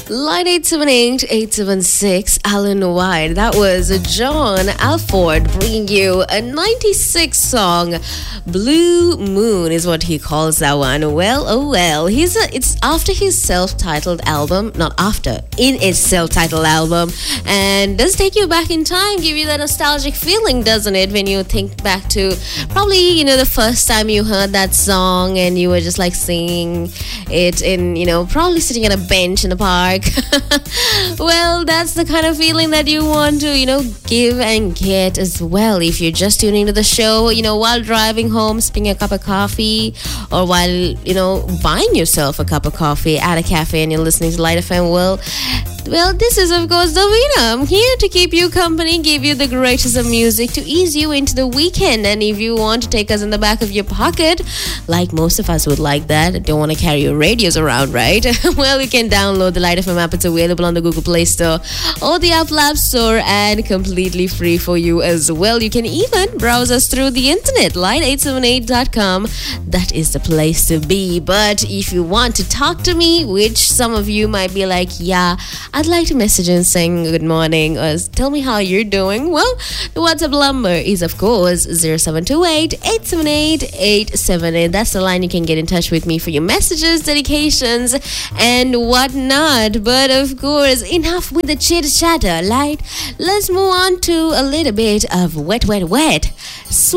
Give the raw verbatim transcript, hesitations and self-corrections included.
Line eight seven eight, eight seven six, Alan White. That was John Alford bringing you a ninety-six song. Blue Moon is what he calls that one. Well, oh well. He's a, it's after his self-titled album, not after, in its self-titled album. And does take you back in time, give you that nostalgic feeling, doesn't it? When you think back to probably, you know, the first time you heard that song and you were just like singing it in, you know, probably sitting on a bench in the park. Well, that's the kind of feeling that you want to, you know, give and get as well. If you're just tuning to the show, you know, while driving home, sipping a cup of coffee, or while, you know, buying yourself a cup of coffee at a cafe and you're listening to Light F M, well, well, this is, of course, Davina. I'm here to keep you company, give you the greatest of music to ease you into the weekend. And if you want to take us in the back of your pocket, like most of us would like that, don't want to carry your radios around, right? Well, you can download the Light F M app. It's available on the Google Play Store or the Apple App Store and completely free for you as well. You can even browse us through the internet, light eight seven eight dot com. That is the place to be. But if you want to talk to me, which some of you might be like, yeah, I'd like to message in saying good morning or tell me how you're doing. Well, the WhatsApp number is, of course, zero seven two eight, eight seven eight, eight seven eight. That's the line you can get in touch with me for your messages, dedications, and whatnot. But, of course, enough with the chitter-chatter, right? Let's move on to a little bit of wet, wet, wet. Sweet